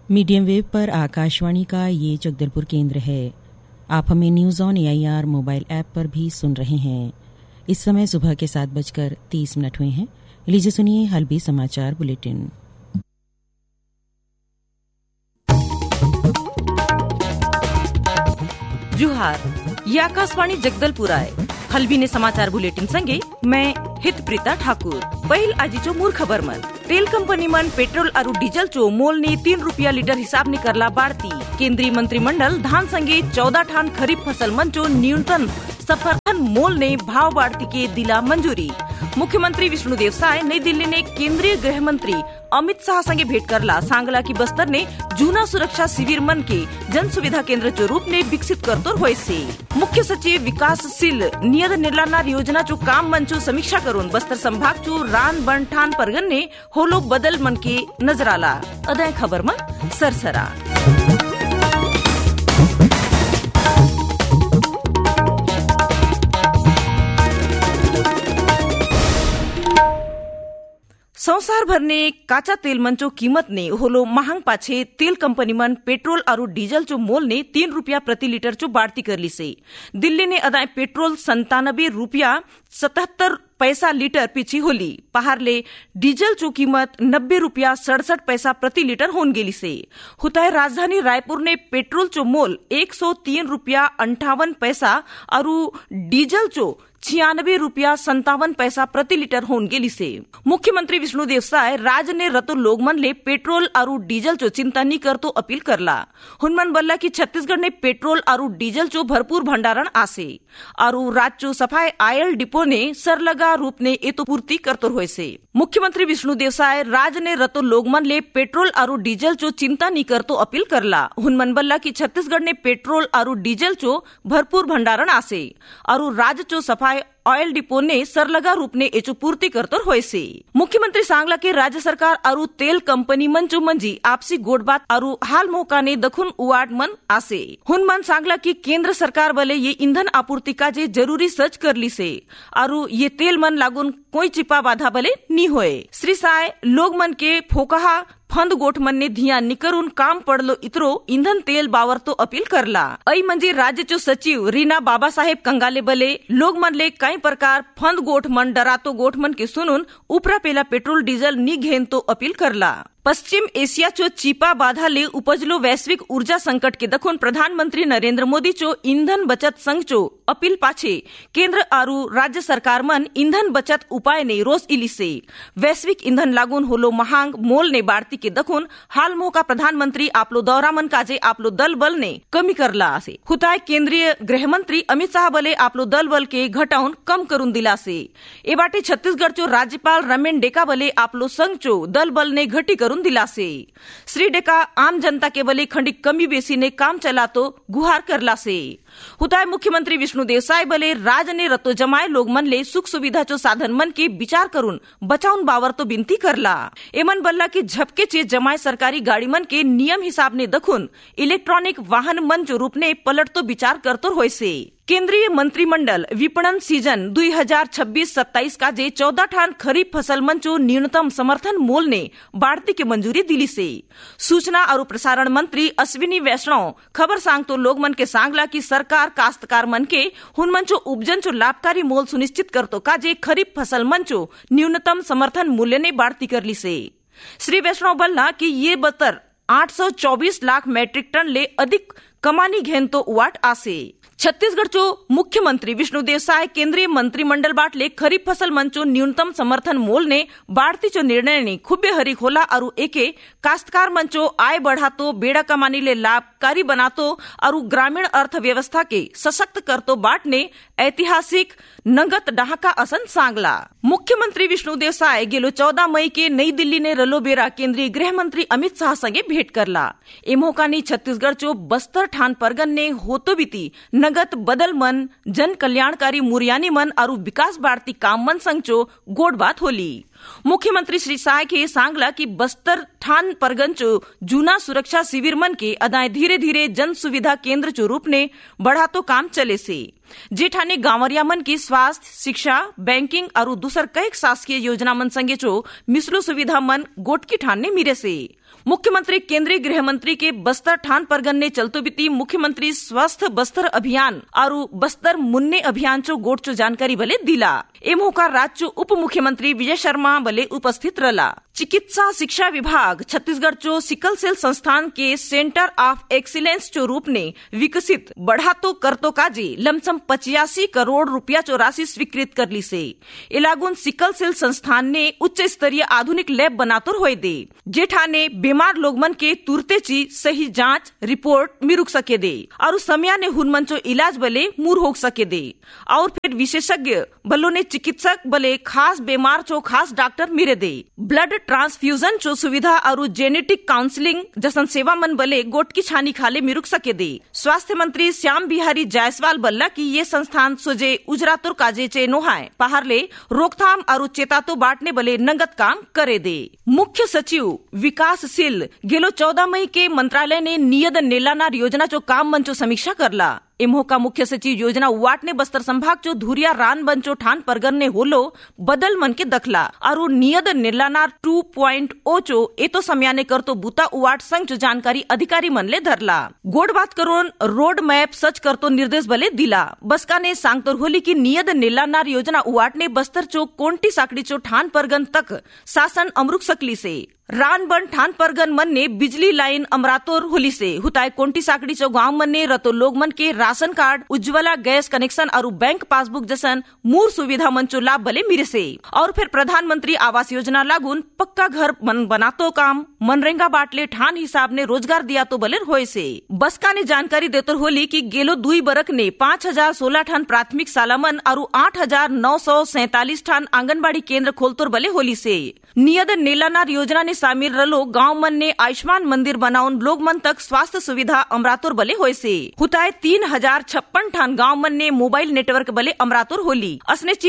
Medium wave पर आकाशवाणी का ये जगदलपुर केंद्र है। आप हमें news on AIR mobile app पर भी सुन रहे हैं। इस समय सुबह के 7:30 हुए हैं। लीजिए सुनिए हल्बी समाचार बुलेटिन। जुहार, ये आकाशवाणी जगदलपुर आहे। हल्बी ने समाचार बुलेटिन संगे मैं हितप्रीता ठाकुर। पहिल आजीचो मूर खबर मन तेल कंपनी मन पेट्रोल और डीजल चो मोल ने 3 रुपया लीटर हिसाब ने करला बाढ़ती। केंद्रीय मंत्रिमंडल धान संगे 14 ठान खरीफ फसल मन चो न्यूनतम समर्थन मोल ने भाव बढ़ती के दिला मंजूरी। मुख्यमंत्री विष्णुदेव साय नई दिल्ली ने केंद्रीय गृह मंत्री अमित शाह संगे भेंट करला। सांगला की बस्तर ने जूना सुरक्षा शिविर मन के जन सुविधा केंद्र चो रूप ने विकसित करतोर होय से। मुख्य सचिव विकासशील नियत निर्लानार योजना चो काम मन चो समीक्षा करून बस्तर संभाग चो रान बन ठान परगन ने होलो बदल मन के नजराला। अदय खबर मन सरसरा। संसार भर ने काचा तेल मंचो कीमत ने होलो महंग पाछे तेल कंपनी मन पेट्रोल और डीजल चो मोल ने 3 रुपया प्रति लीटर चो बढ़ती कर ली से। दिल्ली ने अदाय पेट्रोल 97 रुपया 77 पैसा लीटर पीछे होली। पहाड़ ले डीजल चो कीमत 90 रुपया 67 पैसा प्रति लीटर होन गेली से। हुताय राजधानी रायपुर ने पेट्रोल चो मोल 103 रुपया 58 पैसा और डीजल चो 96 रुपया 57 पैसा प्रति लीटर होन गेली से। मुख्यमंत्री विष्णुदेव साय राज ने रतो लोग मन ले पेट्रोल और डीजल चो चिंता नहीं कर तो अपील करला। हुनमन बल्ला की छत्तीसगढ़ ने पेट्रोल और डीजल चो भरपूर भंडारण आसे और राज्य चो सफाई आयल डिपो ने सरलगा रूप ने ए तो पूर्ति करतोर होय से। मुख्यमंत्री विष्णुदेव साय राज ने रतो लोग मन ले पेट्रोल और डीजल चो चिंता नहीं कर तो अपील करला। हुनमन बल्ला की छत्तीसगढ़ ने पेट्रोल और डीजल चो भरपूर भंडारण आसे और राज्य चो सफाई ऑयल डिपो ने सरलगा रूप ने एचो पूर्ति करतोर होय से। मुख्यमंत्री सांगला के राज्य सरकार और तेल कंपनी मंचो मंजी आपसी गोडबात और हाल मौका ने दखुन उवाड मन आसे। हुनमन सांगला की केंद्र सरकार वाले ये ईंधन आपूर्ति का जे जरूरी सर्च कर ली से और ये तेल मन लागून कोई चिपा बाधा बले नी होए। श्री साय लोग मन के फोकहा फंद गोठ मन ने धियान निकरून काम पड़लो इतरो ईंधन तेल बावर तो अपील करला। ऐ मंजी राज्य चो सचिव रीना बाबा साहेब कंगाले बले लोग मन ले कई प्रकार फंद गोठ मन डरातो गोठ मन के सुनुन उपरा पेला पेट्रोल डीजल नी घेन तो अपील करला। पश्चिम एशिया चो चिपा बाधा ले उपजलो वैश्विक ऊर्जा संकट के दखुन प्रधानमंत्री नरेंद्र मोदी चो ईंधन बचत संघ चो अपील पाछे केंद्र और राज्य सरकार मन ईंधन बचत उपाय ने रोज इली से। वैश्विक ईंधन लागून होलो महंग मोल ने बाढ़ती के दखुन हाल मौका प्रधानमंत्री आपलो दौरा मन काजे आपलो दल बल ने कमी करला से। हुताय केंद्रीय गृह मंत्री अमित शाह बले आपलो दल बल के घटाउन कम करून दिला से। ए बाटे छत्तीसगढ़ चो राज्यपाल रमेन डेका बले आपलो संघ चो दल बल ने घटी करून दिला से। श्री डेका आम जनता के बले खंडिक कमी बेसी ने काम चला तो गुहार करला से। हुताय मुख्यमंत्री विष्णुदेव साय बले राज ने रतो जमाए लोग मन ले सुख सुविधा चो साधन मन के विचार करून बचाउन बावर तो बिनती करला। एमन बल्ला की झपके चे जमाए सरकारी गाड़ी मन के नियम हिसाब ने दखुन इलेक्ट्रॉनिक वाहन मन जो रूप ने पलट तो विचार करतोर होय से। केंद्रीय मंत्रिमंडल विपणन सीजन 2026-27 का जे 14 ठान खरीफ फसल मंचो न्यूनतम समर्थन मोल ने बढ़ती के मंजूरी दिली से। सूचना और प्रसारण मंत्री अश्विनी वैष्णव खबर सांग तो लोग मन के सांगला की सरकार काश्तकार मन के हुन मंचो उपजन चो लाभकारी मोल सुनिश्चित करतो का जे खरीफ फसल मंचो न्यूनतम समर्थन मूल्य ने बढ़ती कर ली से। श्री वैष्णव बल्ला की ये बतर 824 लाख मैट्रिक टन ले अधिक कमानी घेन तो उवाट आसे। छत्तीसगढ़ चो मुख्यमंत्री विष्णुदेव साय केंद्रीय मंत्रिमंडल बाटले खरीफ फसल मंचो न्यूनतम समर्थन मोल ने बाढ़ती चो निर्णय ने खूबे हरिक होला और एके काश्तकार मंचो आय बढ़ातो बेड़ा कमानी ले लाभकारी बनातो और ग्रामीण अर्थव्यवस्था के सशक्त करतो बाट ने ऐतिहासिक नगत डहाका असन सांगला। मुख्यमंत्री विष्णुदेव साय गेलो 14 मई के नई दिल्ली ने रलो बेरा केंद्रीय गृह मंत्री अमित शाह संगे भेंट करला। ए मौकानी छत्तीसगढ़ चो बस्तर ठान परगन ने होतो बीती नगत बदल मन जन कल्याणकारी मुरियानी मन और विकास भारती काम मन संग चो गोड बात होली। मुख्यमंत्री श्री साय के सांगला की बस्तर ठान परगन चो जूना सुरक्षा शिविर मन के अदाय धीरे धीरे जन सुविधा केंद्र चो रूप ने बढ़ा तो काम चले से। जेठाने गांवरिया मन की स्वास्थ्य शिक्षा बैंकिंग और दूसर कई शासकीय योजना मन संगे चो मिसलो सुविधा मन गोटकी ठान ने मिरे से। मुख्यमंत्री केंद्रीय गृह मंत्री के बस्तर ठान परगन ने चलतो बीती मुख्यमंत्री स्वस्थ बस्तर अभियान और बस्तर मुन्ने अभियान चो गोट चो जानकारी बले दिला। एम का राज्य उप मुख्यमंत्री विजय शर्मा बले उपस्थित रला। चिकित्सा शिक्षा विभाग छत्तीसगढ़ चो सिकल सेल संस्थान के सेंटर ऑफ एक्सीलेंस चो रूप ने विकसित बढ़ातो करतो काजे लमसम 85 करोड़ रुपया चो राशि स्वीकृत कर ली से। इलागुन सिकल सेल संस्थान ने उच्च स्तरीय आधुनिक लैब बनातोर होए दे, जेठाने बीमार लोगमन के तुरते ची सही जांच रिपोर्ट मिरुक सके दे और समया ने हुनमन चो इलाज बले मूर हो सके दे। और फिर विशेषज्ञ बलों ने चिकित्सक बले खास बीमार चो खास डॉक्टर मिरे दे। ब्लड ट्रांसफ्यूजन चो सुविधा और जेनेटिक काउंसलिंग जसन सेवा मन बले गोट की छानी खाले मिरुक सके दे। स्वास्थ्य मंत्री श्याम बिहारी जायसवाल बल्ला की ये संस्थान सोजे उजरातुर काजे चे नोहाय पहाड़ले रोकथाम और चेतातो बांटने बले नगद काम करे दे। मुख्य सचिव विकासशील गेलो 14 मई के मंत्रालय ने नियत नेलानार योजना चो काम मंचो समीक्षा करला। इमहो का मुख्य सचिव योजना वाट ने बस्तर संभाग चो धुरिया रान बंचो ठान परगन ने होलो बदल मन के दखला और नियत नेलानार 2.0 चो एतो समयाने करतो बुता वाट संग चो जानकारी अधिकारी मन ले धरला। गोड बात करोन रोड मैप सच करतो निर्देश बले दिला। बसका ने सांगतोर होली की नियत नेलानार योजना वाट ने बस्तर चो कोंटी साकड़ी चो ठान परगन तक शासन अमरुक सकली से। रानबन ठान परगन मन ने बिजली लाइन अमरातोर होली से हुताय कोंटी साकड़ी चो गांव मन ने रतो लोग मन के ration card Ujjwala gas connection और बैंक पासबुक जैसन मूर सुविधा मन चो लाभ बले मिरे से। और फिर प्रधानमंत्री आवास योजना लागून पक्का घर मन बनातो काम मनरेगा बाटले ठान हिसाब ने रोजगार दिया तो बले होए से। बसका ने जानकारी देतोर होली की गेलो 2 बरक ने 5016 ठान प्राथमिक शाला मन और 8947 ठान आंगनबाड़ी केंद्र खोलतोर बले होली से। नियत नेलानार योजना ने शामिल रलो गांव मन ने आयुष्मान मंदिर बनाउन लोग मन तक स्वास्थ्य सुविधा अमरातोर बले होए से। हुताय 3056 ठान गांव मन ने मोबाइल नेटवर्क बले अमरातोर होली। असने ची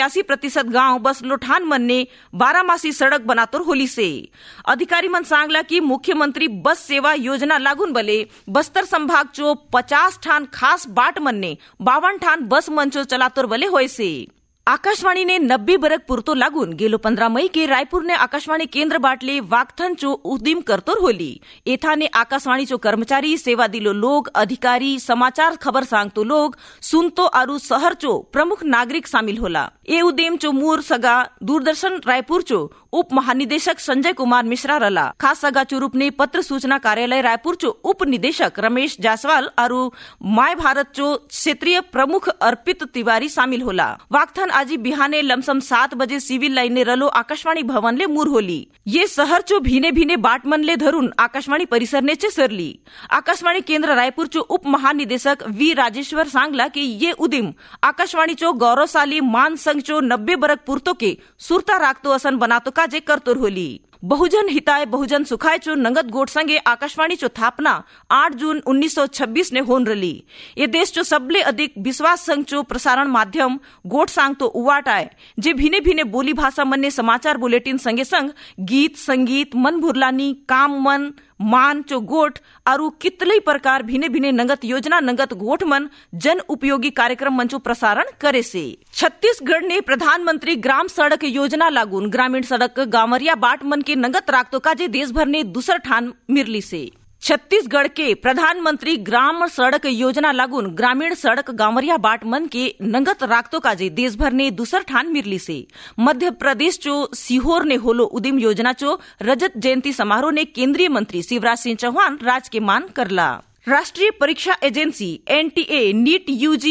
85% गांव बस लो ठान मन ने 12 मासी सड़क बनातोर होली से। अधिकारी मन सांगला की मुख्यमंत्री बस सेवा योजना लागून बले बस्तर संभाग चो 50 ठान खास बाट मन ने 52 ठान बस मंचो चलातोर बले होए से। आकाशवाणी ने 90 बरक पुरतो लागून गेलो 15 मई के रायपुर ने आकाशवाणी केंद्र बाटले वाकथन चो उद्यम करतोर होली। एथा ने आकाशवाणी चो कर्मचारी सेवा दिलो लोग अधिकारी समाचार खबर सांगतो लोग सुनतो आरु शहर चो प्रमुख नागरिक शामिल होला। ए उद्यम चो मूर सगा दूरदर्शन रायपुर चो उप महानिदेशक संजय कुमार मिश्रा रला। खास सगा चो रूप ने पत्र सूचना कार्यालय रायपुर चो उप निदेशक रमेश जायसवाल आरु माय भारत चो क्षेत्रीय प्रमुख अर्पित तिवारी शामिल होला। वाकथन आजी बिहाने लमसम 7 बजे सिविल लाइन ने रलो आकाशवाणी भवन ले मूर होली। ये शहर चो भीने भीने बाट मन ले धरून आकाशवाणी परिसर ने चे सरली। आकाशवाणी केंद्र रायपुर चो उप महानिदेशक वी राजेश्वर सांगला कि ये उद्यम आकाशवाणी चो गौरवशाली मान संघ चो 90 बरक पुरतो के सुरता राखतो असन बनातो काजे करतोर होली। बहुजन हिताय बहुजन सुखाय चो नगद गोट संगे आकाशवाणी चो थापना 8 जून 1926 ने होन रली। ये देश चो सबले अधिक विश्वास संग चो प्रसारण माध्यम गोट सांग तो उवाट आए जे भिने भिने बोली भाषा मन ने समाचार बुलेटिन संगे संग गीत संगीत मन भुरलानी काम मन मान चो गोठ आरु कितलई प्रकार भिने भिने नगत योजना नगत गोठ मन जन उपयोगी कार्यक्रम मंचो प्रसारण करे से। छत्तीसगढ़ ने प्रधानमंत्री ग्राम सड़क योजना लागून ग्रामीण सड़क गांवरिया बाट मन के नगत राखतो काजे देश भर ने दूसर ठान मिरली से। छत्तीसगढ़ के प्रधानमंत्री ग्राम सड़क योजना लागून ग्रामीण सड़क गांवरिया बाट मन के नगत राखतो काजे देश भर ने दूसर ठान मिरली से। मध्य प्रदेश चो सीहोर ने होलो उद्यम योजना चो रजत जयंती समारोह ने केंद्रीय मंत्री शिवराज सिंह चौहान राज के मान करला। राष्ट्रीय परीक्षा एजेंसी एनटीए नीट यूजी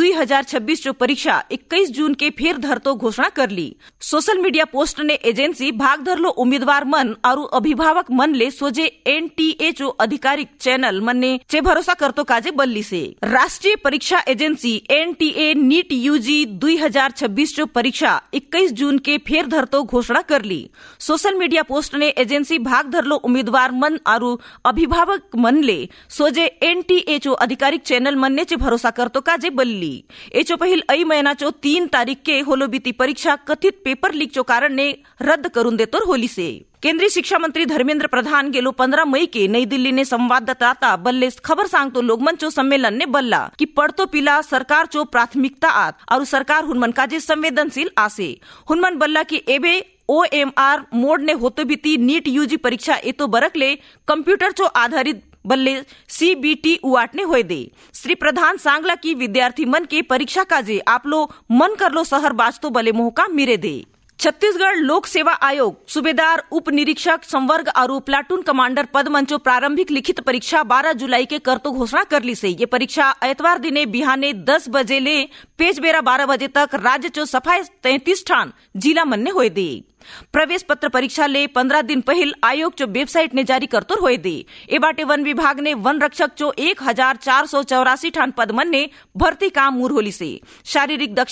2026 जो परीक्षा 21 जून के फिर धरतो घोषणा कर ली। सोशल मीडिया पोस्ट ने एजेंसी भाग धरलो उम्मीदवार मन और अभिभावक मन ले सोजे एनटीए जो आधिकारिक चैनल मन ने चे भरोसा करतो काजे बल्ली से। राष्ट्रीय परीक्षा एजेंसी एनटीए नीट यूजी 2026 जो परीक्षा 21 जून के फिर धरतो घोषणा कर ली। सोशल मीडिया पोस्ट ने एजेंसी भाग धरलो उम्मीदवार मन और अभिभावक मन ले सोजे एनटीए चो आधिकारिक चैनल मनने चे भरोसा करतो काजे बल्ली। एचो पहिल आई महीना चो 3 तारीख के होलो बीती परीक्षा कथित पेपर लीक चो कारण ने रद्द करून देतोर होली से। केंद्रीय शिक्षा मंत्री धर्मेंद्र प्रधान गेलो 15 मई के नई दिल्ली ने संवाददाता बल्ले खबर सांगतो लोगमन चो सम्मेलन ने बल्ला कि पढ़तो पिला सरकार चो प्राथमिकता आत और सरकार हुनमन काजे संवेदनशील आसे। हुनमन बल्ला की एबे OMR मोड ने होतो बीती नीट यूजी परीक्षा येतो बरकले कंप्यूटर चो आधारित बल्ले CBT उवाटने होय दे। श्री प्रधान सांगला की विद्यार्थी मन के परीक्षा काजे आपलो मन करलो शहर बाजतो बले मौका मिरे दे। छत्तीसगढ़ लोक सेवा आयोग सूबेदार उप निरीक्षक संवर्ग और प्लाटून कमांडर पद मंचो प्रारंभिक लिखित परीक्षा 12 जुलाई के करतो घोषणा कर ली से। ये परीक्षा एतवार दिने बिहाने 10 बजे ले पेजबेरा 12 बजे तक राज्य चो सफाई 33 ठान जिला मन ने होय दे। प्रवेश पत्र परीक्षा ले 15 दिन पहल आयोग चो वेबसाइट ने जारी करतो होय दे। ए बाटे वन विभाग ने वन रक्षक चो 1484 ठान पद मन ने भर्ती काम मूर होली से। शारीरिक